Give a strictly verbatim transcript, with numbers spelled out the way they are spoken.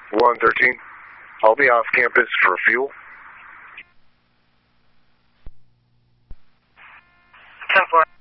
one thirteen. I'll be off campus for fuel. ten four.